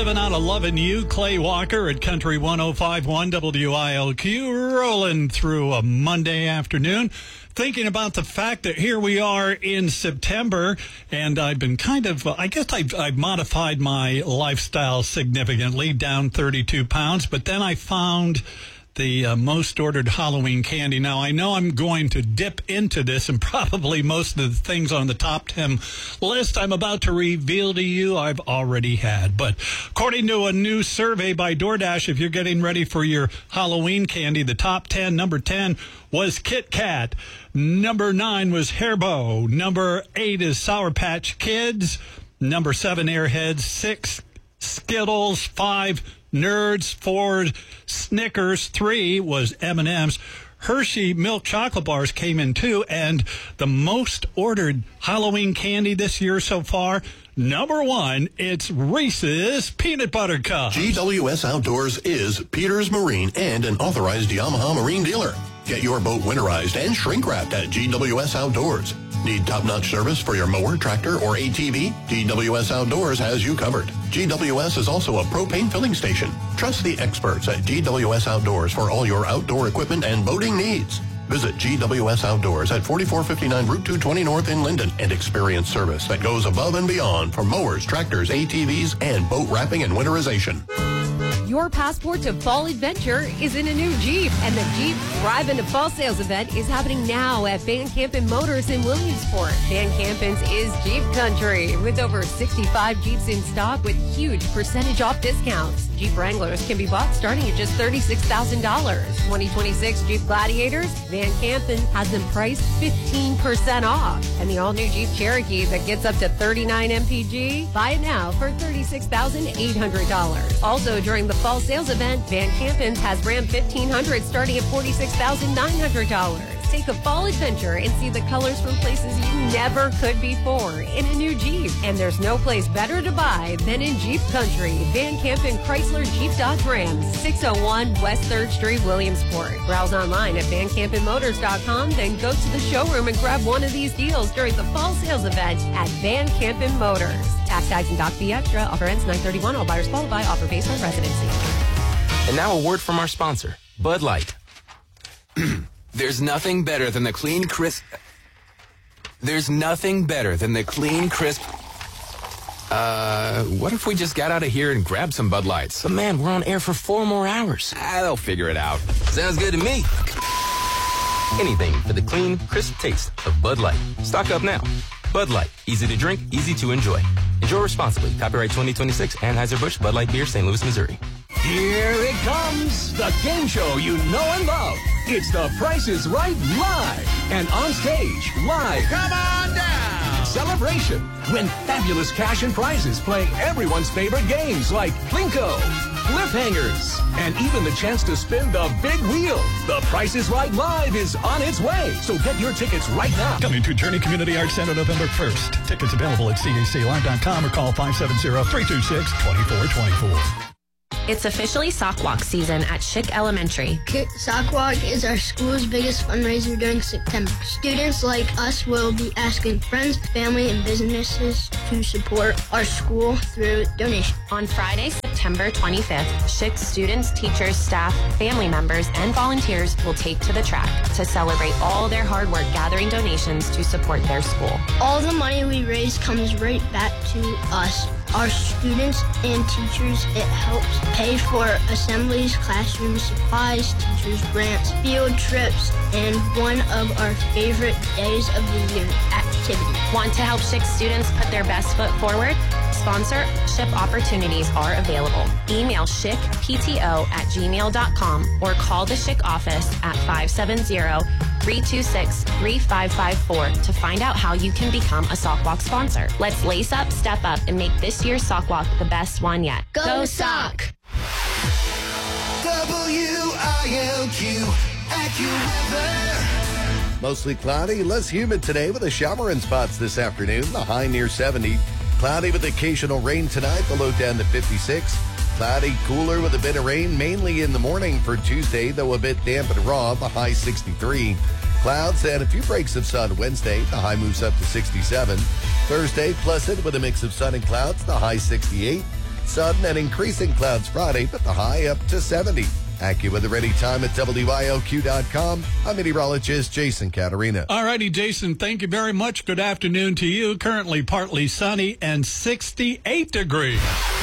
Living out of loving you, Clay Walker at Country 105.1 WILQ, rolling through a Monday afternoon, thinking about the fact that here we are in September, and I've been I've modified my lifestyle significantly, down 32 pounds, but then I found the most ordered Halloween candy. Now, I know I'm going to dip into this, and probably most of the things on the top 10 list I'm about to reveal to you I've already had. But according to a new survey by DoorDash, if you're getting ready for your Halloween candy, the top 10, number 10 was Kit Kat. Number 9 was Haribo. Number 8 is Sour Patch Kids. Number 7, Airheads. 6, Skittles. 5, Nerds. 4, Snickers. 3 was M&M's. Hershey milk chocolate bars came in too, and the most ordered Halloween candy this year so far, number 1, it's Reese's Peanut Butter Cups. GWS Outdoors is Peters Marine and an authorized Yamaha Marine dealer. Get your boat winterized and shrink wrapped at GWS Outdoors. Need top-notch service for your mower, tractor, or ATV? GWS Outdoors has you covered. GWS is also a propane filling station. Trust the experts at GWS Outdoors for all your outdoor equipment and boating needs. Visit GWS Outdoors at 4459 Route 220 North in Linden and experience service that goes above and beyond for mowers, tractors, ATVs, and boat wrapping and winterization. Your passport to fall adventure is in a new Jeep, and the Jeep Drive into Fall Sales event is happening now at Van Campen Motors in Williamsport. Van Campen's is Jeep Country, with over 65 Jeeps in stock with huge percentage off discounts. Jeep Wranglers can be bought starting at just $36,000. 2026 Jeep Gladiators, Van Campen has them priced 15% off. And the all-new Jeep Cherokee that gets up to 39 mpg, buy it now for $36,800. Also during the fall sales event, Van Campen's has Ram 1500 starting at $46,900. Take a fall adventure and see the colors from places you never could before in a new Jeep. And there's no place better to buy than in Jeep Country. Van Campen Chrysler Jeep Dodge Ram, 601 West 3rd Street, Williamsport. Browse online at VanCampenMotors.com, then go to the showroom and grab one of these deals during the fall sales event at Van Campen Motors. Tax, tags, and doc fee extra. Offer ends 9/31. All buyers qualify. Offer based on residency. And now a word from our sponsor, Bud Light. There's nothing better than the clean, crisp... what if we just got out of here and grabbed some Bud Lights? But man, we're on air for 4 more hours. They'll figure it out. Sounds good to me. Anything for the clean, crisp taste of Bud Light. Stock up now. Bud Light. Easy to drink, easy to enjoy. Enjoy responsibly. Copyright 2026. Anheuser-Busch, Bud Light Beer, St. Louis, Missouri. Here it comes, the game show you know and love. It's The Price is Right Live. And on stage, live. Come on down. Celebration. Win fabulous cash and prizes playing everyone's favorite games like Plinko, Cliffhangers, and even the chance to spin the big wheel. The Price is Right Live is on its way. So get your tickets right now. Coming to Journey Community Arts Center November 1st. Tickets available at caclive.com or call 570-326-2424. It's officially Sock Walk season at Schick Elementary. Sock Walk is our school's biggest fundraiser during September. Students like us will be asking friends, family, and businesses to support our school through donations. On Friday, September 25th, Schick students, teachers, staff, family members, and volunteers will take to the track to celebrate all their hard work gathering donations to support their school. All the money we raise comes right back to us, our students and teachers. It helps pay for assemblies, classroom supplies, teachers' grants, field trips, and one of our favorite days of the year, activity. Want to help Schick students put their best foot forward? Sponsorship opportunities are available. Email schickpto@gmail.com or call the Schick office at 570-326-3554 to find out how you can become a Sock Walk sponsor. Let's lace up, step up, and make this year's Sock Walk the best one yet. Go Sock! WILQ AccuWeather. Mostly cloudy, less humid today with a shower in spots this afternoon. The high near 70. Cloudy with occasional rain tonight, the low down to 56. Cloudy, cooler with a bit of rain, mainly in the morning for Tuesday, though a bit damp and raw, the high 63. Clouds and a few breaks of sun Wednesday, the high moves up to 67. Thursday, pleasant with a mix of sun and clouds, the high 68. sun and increasing clouds Friday, but the high up to 70. AccuWeather anytime at WILQ.com. I'm meteorologist Jason Caterina. All righty, Jason, thank you very much. Good afternoon to you. Currently partly sunny and 68 degrees.